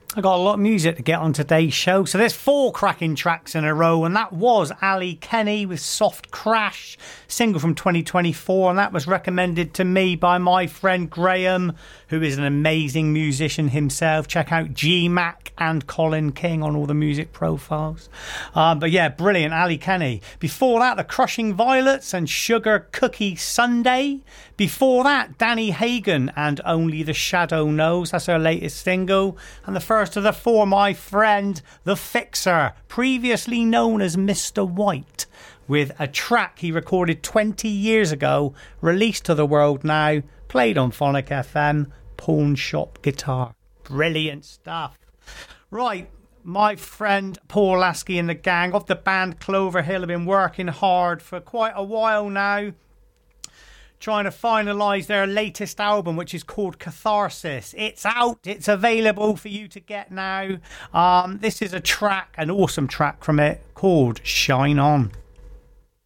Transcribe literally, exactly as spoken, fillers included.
I got a lot of music to get on today's show, so there's four cracking tracks in a row, and that was Ali Kenny with Soft Crash, single from twenty twenty-four, and that was recommended to me by my friend Graham, who is an amazing musician himself. Check out G Mac and Colin King on all the music profiles. Um, but yeah, brilliant, Ali Kenny. Before that, The Crushing Violets and Sugar Cookie Sunday. Before that, Danny Hagen and Only the Shadow Knows. That's her latest single. And the first of the four, my friend, The Fixer, previously known as Mister White, with a track he recorded twenty years ago, released to the world now, played on Phonic F M, Pawn Shop Guitar. Brilliant stuff. Right, my friend Paul Lasky and the gang of the band Clover Hill have been working hard for quite a while now, trying to finalise their latest album, which is called Catharsis. It's out. It's available for you to get now. Um, this is a track, an awesome track from it, called Shine On.